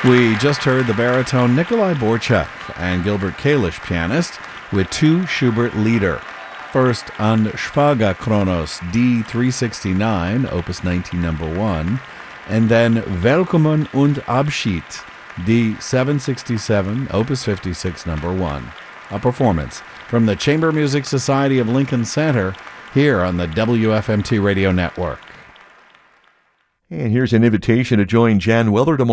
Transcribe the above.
We just heard the baritone Nikolai Borchev and Gilbert Kalish, pianist, with two Schubert Lieder. First, An Schwager Kronos D369, Opus 19, number 1, and then Willkommen und Abschied D767, Opus 56, number 1. A performance from the Chamber Music Society of Lincoln Center here on the WFMT Radio Network. And here's an invitation to join Jan Weller tomorrow